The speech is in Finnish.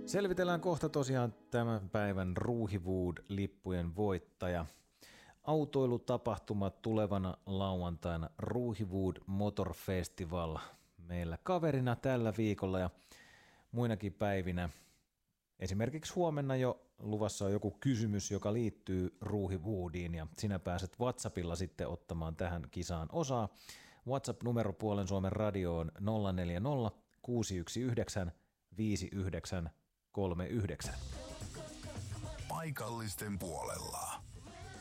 Selvitellään kohta tosiaan tämän päivän Ruuhiwood-lippujen voittaja. Autoilutapahtumat tulevana lauantaina Ruuhiwood Motor Festival meillä kaverina tällä viikolla ja muinakin päivinä. Esimerkiksi huomenna jo luvassa on joku kysymys, joka liittyy Ruuhiwoodiin ja sinä pääset WhatsAppilla sitten ottamaan tähän kisaan osaa. WhatsApp-numero Puolen Suomen radioon 040 619 5939. Paikallisten puolella.